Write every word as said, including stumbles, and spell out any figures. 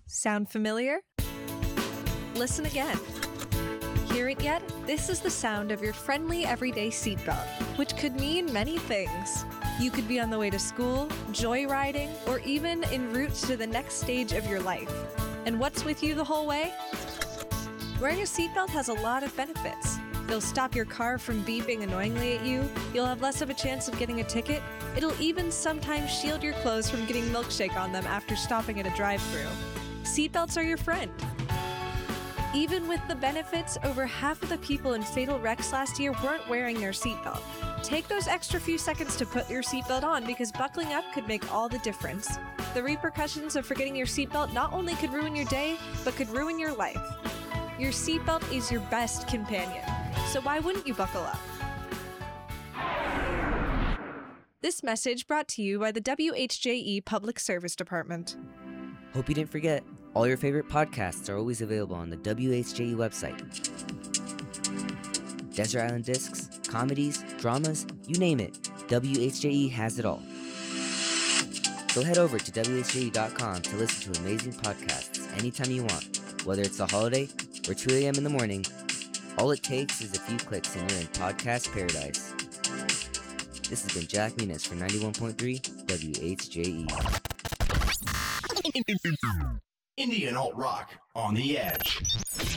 Sound familiar? Listen again. Hear it yet? This is the sound of your friendly everyday seatbelt, which could mean many things. You could be on the way to school, joyriding, or even en route to the next stage of your life. And what's with you the whole way? Wearing a seatbelt has a lot of benefits. It'll stop your car from beeping annoyingly at you, you'll have less of a chance of getting a ticket, it'll even sometimes shield your clothes from getting milkshake on them after stopping at a drive-thru. Seatbelts are your friend. Even with the benefits, over half of the people in fatal wrecks last year weren't wearing their seatbelt. Take those extra few seconds to put your seatbelt on because buckling up could make all the difference. The repercussions of forgetting your seatbelt not only could ruin your day, but could ruin your life. Your seatbelt is your best companion, so why wouldn't you buckle up? This message brought to you by the W H J E Public Service Department. Hope you didn't forget, all your favorite podcasts are always available on the W H J E website. Desert Island Discs, comedies, dramas, you name it, W H J E has it all. So head over to W H J E dot com to listen to amazing podcasts anytime you want, whether it's a holiday or two a.m. in the morning. All it takes is a few clicks and you're in podcast paradise. This has been Jack Muniz for ninety-one point three W H J E. Indian alt rock on the edge.